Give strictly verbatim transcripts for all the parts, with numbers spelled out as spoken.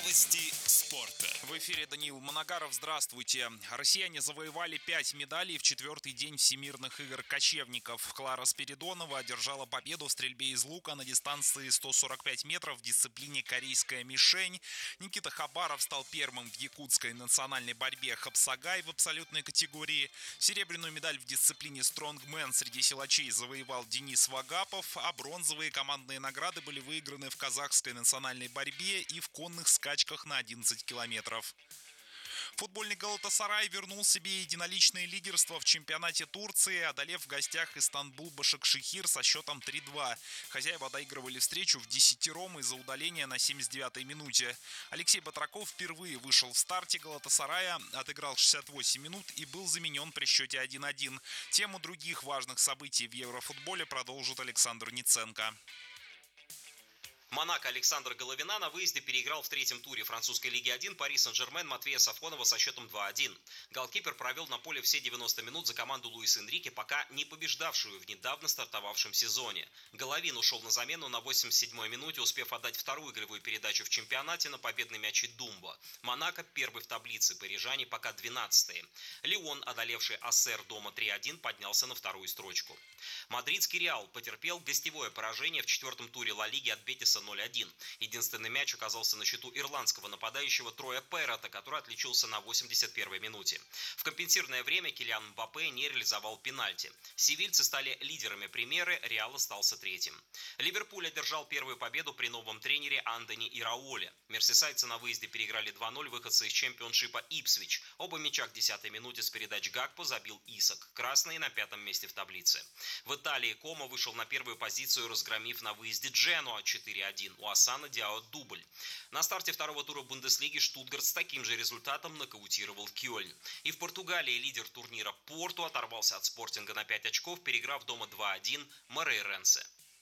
Новости спорта. В эфире Даниил Моногаров. Здравствуйте. Россияне завоевали пять медалей в четвертый день Всемирных игр кочевников. Клара Спиридонова одержала победу в стрельбе из лука на дистанции сто сорок пять метров в дисциплине корейская мишень. Никита Хабаров стал первым в якутской национальной борьбе хапсагай в абсолютной категории. Серебряную медаль в дисциплине стронгмен среди силачей завоевал Денис Вагапов, а бронзовые командные награды были выиграны в казахской национальной борьбе и в конных скачках на одиннадцать километров. Футбольный Галатасарай вернул себе единоличное лидерство в чемпионате Турции, одолев в гостях Истанбул Башакшехир со счетом три-два. Хозяева доигрывали встречу в десятером из-за удаления на семьдесят девятой минуте. Алексей Батраков впервые вышел в старте Галатасарая, отыграл шестьдесят восемь минут и был заменен при счете один-один. Тему других важных событий в Еврофутболе продолжит Александр Ниценко. Монако Александр Головина на выезде переиграл в третьем туре французской лиги один Пари Сен-Жермен Матвея Сафонова со счетом два-один. Голкипер провел на поле все девяносто минут за команду Луис Энрике, пока не побеждавшую в недавно стартовавшем сезоне. Головин ушел на замену на восемьдесят седьмой минуте, успев отдать вторую голевую передачу в чемпионате на победный мяч Думбо. Монако первый в таблице, парижане пока двенадцатые. Лион, одолевший Ассер дома три-один, поднялся на вторую строчку. Мадридский Реал потерпел гостевое поражение в четвертом туре Ла Лиги от Бетиса ноль-один. Единственный мяч оказался на счету ирландского нападающего Троя Перрота, который отличился на восемьдесят первой минуте. В компенсированное время Килиан Мбаппе не реализовал пенальти. Севильцы стали лидерами премьеры, Реал остался третьим. Ливерпуль одержал первую победу при новом тренере Андони Ираоле. Мерсисайдцы на выезде переиграли два-ноль выходцы из чемпионшипа Ипсвич. Оба мяча к десятой минуте с передач Гакпо забил Исак. Красные на пятом месте в таблице. В Италии Комо вышел на первую позицию, разгромив на выезде Дженуа четыре-один. У Асана Диао дубль. На старте второго тура Бундеслиги Штутгарт с таким же результатом нокаутировал Кёльн. И в Португалии лидер турнира Порту оторвался от Спортинга на пять очков, переиграв дома два-один Морейренсе.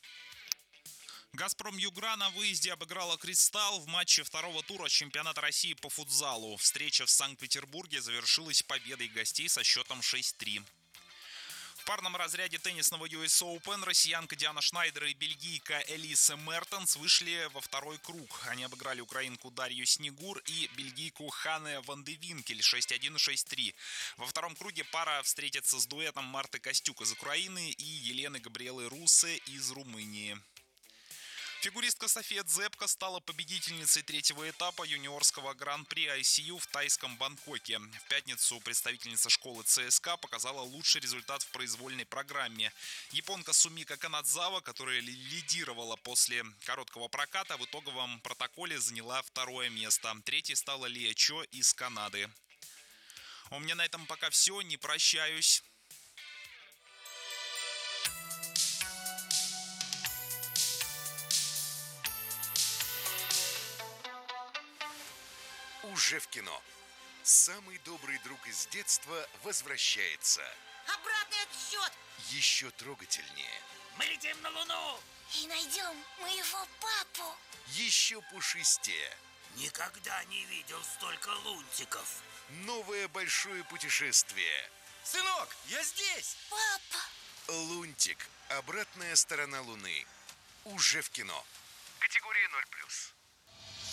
«Газпром Югра» на выезде обыграла «Кристалл» в матче второго тура чемпионата России по футзалу. Встреча в Санкт-Петербурге завершилась победой гостей со счетом шесть-три. В парном разряде теннисного ю эс Open россиянка Диана Шнайдер и бельгийка Элиса Мертенс вышли во второй круг. Они обыграли украинку Дарью Снегур и бельгийку Ханне Ван де Винкель шесть-один и шесть-три. Во втором круге пара встретится с дуэтом Марты Костюк из Украины и Елены Габриэлы Руссе из Румынии. Фигуристка София Дзепко стала победительницей третьего этапа юниорского гран-при ай си ю в тайском Бангкоке. В пятницу представительница школы ЦСКА показала лучший результат в произвольной программе. Японка Сумика Канадзава, которая лидировала после короткого проката, в итоговом протоколе заняла второе место. Третьей стала Лия Чо из Канады. У меня на этом пока все, не прощаюсь. Уже в кино. Самый добрый друг из детства возвращается. Обратный отсчет! Еще трогательнее. Мы летим на Луну! И найдем моего папу! Еще пушистее. Никогда не видел столько лунтиков. Новое большое путешествие. Сынок, я здесь! Папа! Лунтик. Обратная сторона Луны. Уже в кино. Категория ноль плюс.